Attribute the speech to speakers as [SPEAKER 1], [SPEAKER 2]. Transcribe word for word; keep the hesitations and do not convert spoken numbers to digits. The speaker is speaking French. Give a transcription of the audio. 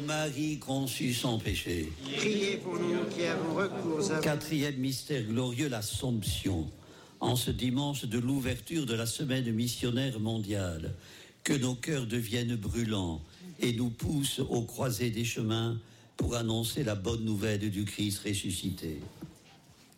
[SPEAKER 1] Marie conçue sans péché.
[SPEAKER 2] Priez pour nous qui avons recours à vous.
[SPEAKER 1] Quatrième mystère glorieux, l'Assomption. En ce dimanche de l'ouverture de la semaine missionnaire mondiale, que nos cœurs deviennent brûlants et nous poussent aux croisées des chemins pour annoncer la bonne nouvelle du Christ ressuscité.